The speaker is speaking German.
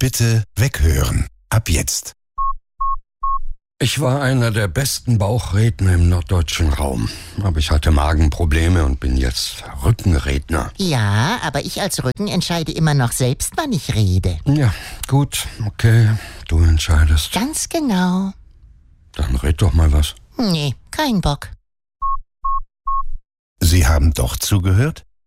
Bitte weghören. Ab jetzt. Ich war einer der besten Bauchredner im norddeutschen Raum. Aber ich hatte Magenprobleme und bin jetzt Rückenredner. Ja, aber ich als Rücken entscheide immer noch selbst, wann ich rede. Ja, gut, okay, du entscheidest. Ganz genau. Dann red doch mal was. Nee, kein Bock. Sie haben doch zugehört?